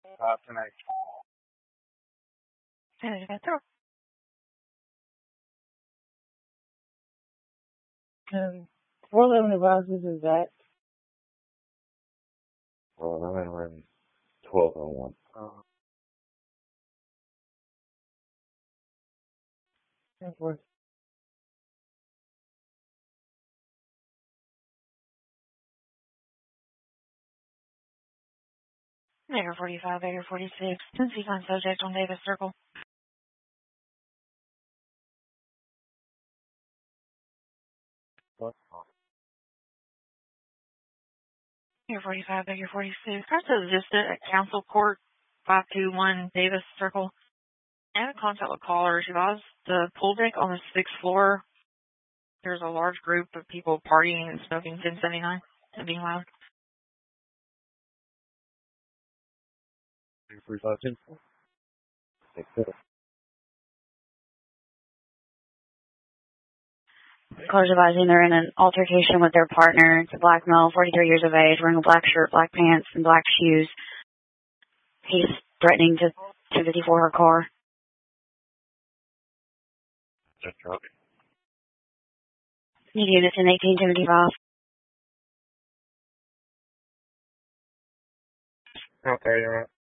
Tonight. What level of houses is that? Well, I'm in 1201. Airport. Mayor 45, Mayor 46. Since you find subject on Davis Circle. Mayor 45, Mayor 46. Carson Vista at Council Court, 521 Davis Circle. I have a contact with callers. She was the pool deck on the 6th floor. There's a large group of people partying and smoking 1079 and being loud. 352. Callers advising they're in an altercation with their partner. It's a black male, 43 years of age, wearing a black shirt, black pants, and black shoes. He's threatening to 254 her car. Just drunk. Need units in 1875. Okay, you're right.